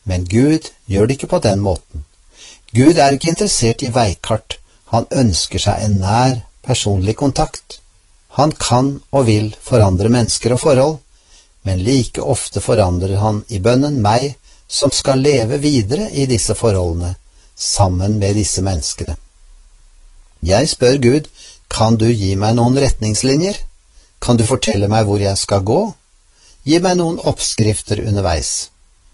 Men Gud gjør det ikke på den måten. Gud er ikke interessert i veikart, han ønsker seg en nær, personlig kontakt. Han kan og vil forandre mennesker og forhold, men like ofte forandrer han i bønnen meg som skal leve videre i disse forholdene, sammen med disse menneskene. Jeg spør Gud, kan du gi meg noen retningslinjer? Kan du fortelle meg hvor jeg skal gå? Gi meg noen oppskrifter underveis.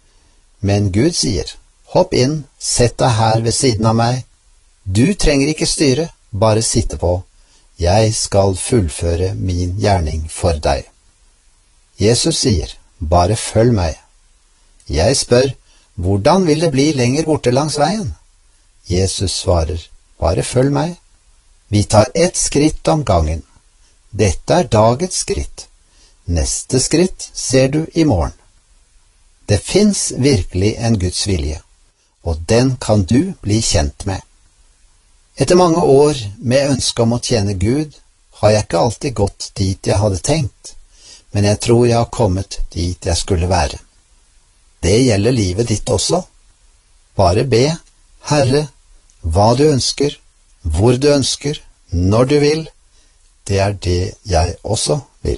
Men Gud sier, hopp inn, sett deg her ved siden av meg. Du trenger ikke styre, bare sitte på. Jeg skal fullføre min gjerning for deg. Jesus sier, bare følg meg. Jeg spør, hvordan vil det bli lenger borte langs veien? Jesus svarer, bare følg meg. Vi tar ett skritt om gangen. Dette er dagens skritt. Neste skritt ser du i morgen. Det finnes virkelig en Guds vilje, og den kan du bli kjent med. Etter mange år med ønske om å tjene Gud, har jeg ikke alltid gått dit jeg hadde tenkt, men jeg tror jeg har kommet dit jeg skulle være. Det gjelder livet ditt også. Bare be, Herre, hva du ønsker, hvor du ønsker, når du vil, det er det jeg også vil.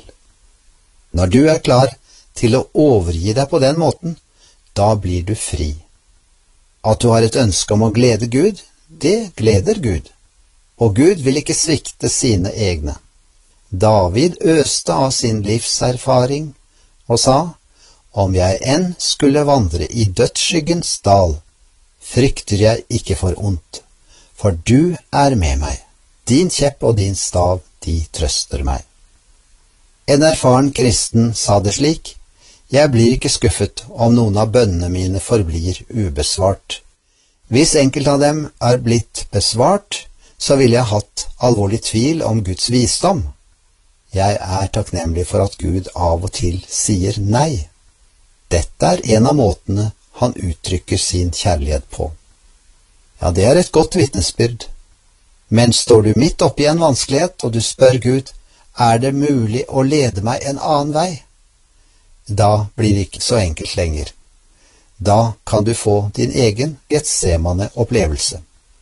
Når du er klar til å overgi deg på den måten, da blir du fri. At du har et ønske om å glede Gud, det gleder Gud, og Gud vil ikke svikte sine egne. David øste av sin livserfaring og sa, om jeg enn skulle vandre i dødsskyggens dal, frykter jeg ikke for ondt, for du er med meg. Din kjepp og din stav, de trøster meg. En erfaren kristen sa det slik, jeg blir ikke skuffet om noen av bønnene mine forblir ubesvart. Hvis enkelt av dem er blitt besvart, så ville jeg hatt alvorlig tvil om Guds visdom. Jeg er takknemlig for at Gud av og til sier nei. Dette er en av måtene han uttrykker sin kjærlighet på. Ja, det er et godt vitnesbyrd. Men står du midt oppe i en vanskelighet, og du spør Gud, er det mulig å lede meg en annen vei? Da blir det ikke så enkelt lenger. Da kan du få din egen Getsemane-opplevelse.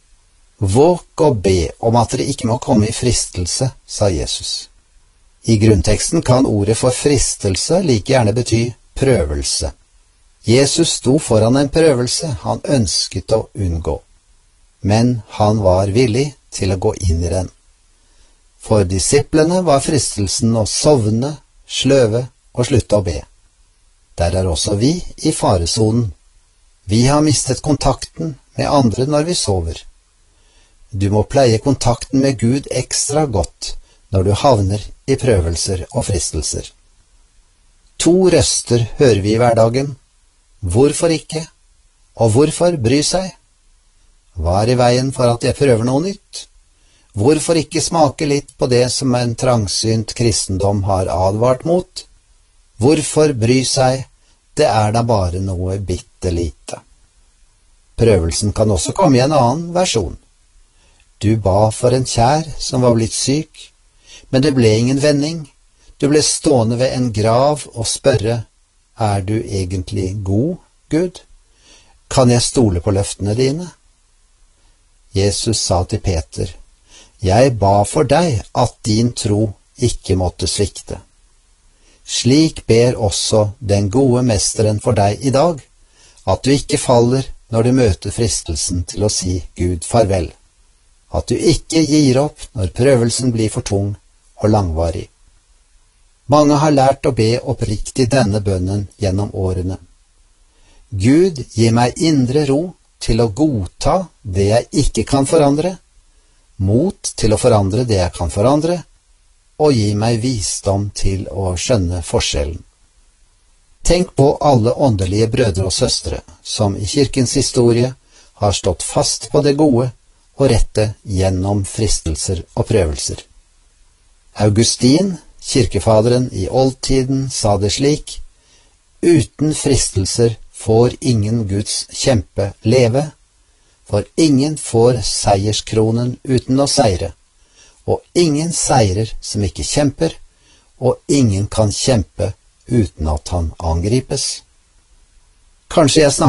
Våg og be om at dere ikke må komme i fristelse, sa Jesus. I grunnteksten kan ordet for fristelse like gjerne bety prøvelse. Jesus sto foran en prøvelse han ønsket å unngå, men han var villig til å gå inn i den. For disiplene var fristelsen å sovne, sløve og slutte å be. Der er også vi i faresonen. Vi har mistet kontakten med andre når vi sover. Du må pleie kontakten med Gud ekstra godt når du havner i prøvelser og fristelser. 2 røster hører vi i hverdagen. Hvorfor ikke? Og hvorfor bry seg? Hva er i veien for at jeg prøver noe nytt? Hvorfor ikke smake litt på det som en trangsynt kristendom har advart mot? Hvorfor bry seg? Det er da bare noe bitte lite. Prøvelsen kan også komme i en annen versjon. Du ba for en kjær som var blitt syk, men det ble ingen vending. Du ble stående ved en grav og spørre, er du egentlig god, Gud? Kan jeg stole på løftene dine? Jesus sa til Peter, jeg ba for deg at din tro ikke måtte svikte. Slik ber også den gode mesteren for deg i dag, at du ikke faller når du møter fristelsen til å si Gud farvel, at du ikke gir opp når prøvelsen blir for tung og langvarig. Mange har lært å be oppriktig denne bønnen gjennom årene. Gud, gi meg indre ro til å godta det jeg ikke kan forandre, mot til å forandre det jeg kan forandre, og gi meg visdom til å skjønne forskjellen. Tenk på alle åndelige brødre og søstre som i kirkens historie har stått fast på det gode og rette gjennom fristelser og prøvelser. Augustin, kirkefaderen i oldtiden, sa det slik, uten fristelser får ingen Guds kjempe leve, for ingen får seierskronen uten å seire, og ingen seirer som ikke kjemper, og ingen kan kjempe uten at han angripes. Kanskje jeg snakker